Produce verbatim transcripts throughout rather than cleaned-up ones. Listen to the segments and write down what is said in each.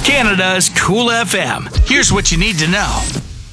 Canada's Cool F M. Here's what you need to know.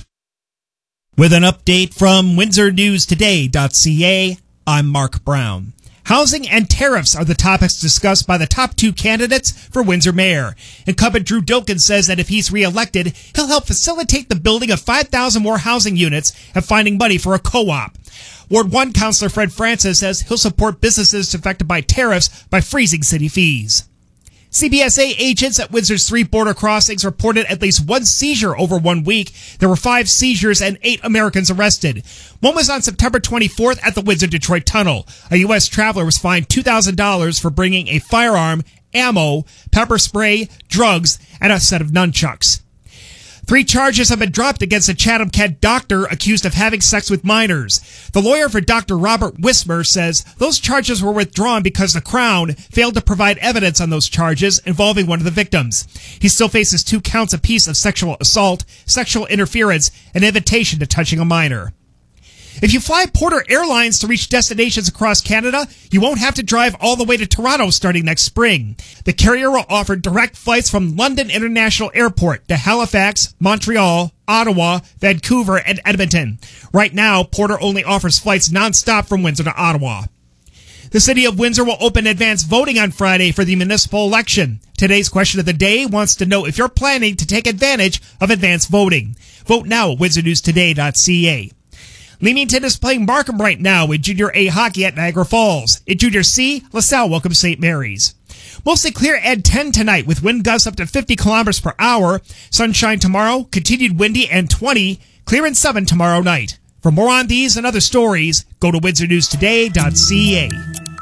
With an update from Windsor News Today dot C A, I'm Mark Brown. Housing and tariffs are the topics discussed by the top two candidates for Windsor Mayor. Incumbent Drew Dilkin says that if he's reelected, he'll help facilitate the building of five thousand more housing units and finding money for a co-op. Ward one Councillor Fred Francis says he'll support businesses affected by tariffs by freezing city fees. C B S A agents at Windsor's three border crossings reported at least one seizure over one week. There were five seizures and eight Americans arrested. One was on September twenty-fourth at the Windsor-Detroit Tunnel. A U S traveler was fined two thousand dollars for bringing a firearm, ammo, pepper spray, drugs, and a set of nunchucks. Three charges have been dropped against a Chatham-Kent doctor accused of having sex with minors. The lawyer for Doctor Robert Wismer says those charges were withdrawn because the Crown failed to provide evidence on those charges involving one of the victims. He still faces two counts apiece of sexual assault, sexual interference, and invitation to touching a minor. If you fly Porter Airlines to reach destinations across Canada, you won't have to drive all the way to Toronto starting next spring. The carrier will offer direct flights from London International Airport to Halifax, Montreal, Ottawa, Vancouver, and Edmonton. Right now, Porter only offers flights nonstop from Windsor to Ottawa. The City of Windsor will open advance voting on Friday for the municipal election. Today's question of the day wants to know if you're planning to take advantage of advance voting. Vote now at Windsor News Today dot C A. Leamington is playing Markham right now in Junior A hockey at Niagara Falls. In Junior C, LaSalle welcomes Saint Mary's. Mostly clear and ten tonight with wind gusts up to fifty kilometers per hour. Sunshine tomorrow, continued windy and twenty. Clear and seven tomorrow night. For more on these and other stories, go to Windsor News Today dot C A.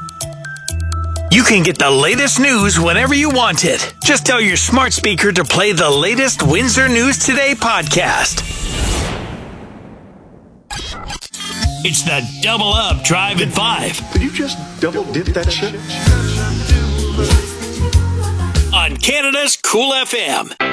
You can get the latest news whenever you want it. Just tell your smart speaker to play the latest Windsor News Today podcast. It's the Double Up Drive at five. Did you just double dip that shit? On Canada's Cool F M.